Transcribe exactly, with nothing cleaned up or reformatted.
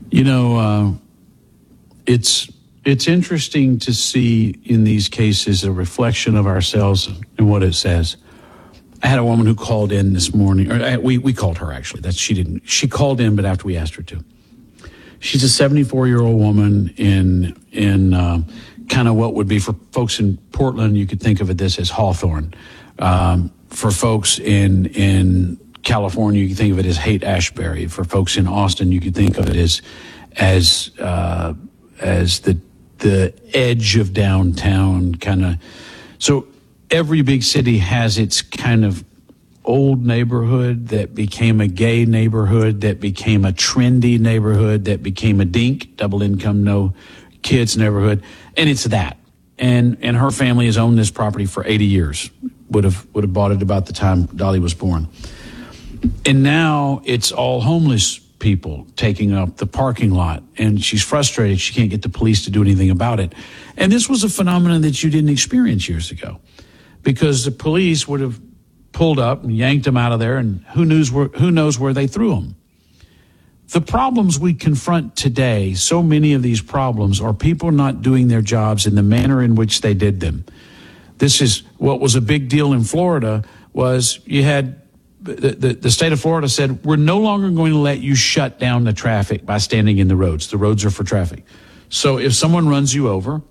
You know, uh, it's it's interesting to see in these cases a reflection of ourselves and what it says. I had a woman who called in this morning, or we we called her actually. That she didn't. She called in, but after we asked her to. She's a seventy-four-year-old woman in in uh, kind of what would be for folks in Portland. You could think of it this as Hawthorne. Um, for folks in in California, you can think of it as Haight-Ashbury. For folks in Austin, you could think of it as as uh, as the the edge of downtown, kind of. So every big city has its kind of old neighborhood that became a gay neighborhood, that became a trendy neighborhood, that became a DINK, double income, no kids neighborhood, and it's that. And and her family has owned this property for eighty years. Would have would have bought it about the time Dolly was born. And now it's all homeless people taking up the parking lot, and she's frustrated. She can't get the police to do anything about it. And this was a phenomenon that you didn't experience years ago, because the police would have pulled up and yanked them out of there, and who knows where, who knows where they threw them. The problems we confront today, so many of these problems are people not doing their jobs in the manner in which they did them. This is what was a big deal in Florida, was you had the, the, the state of Florida said, we're no longer going to let you shut down the traffic by standing in the roads. The roads are for traffic. So if someone runs you over,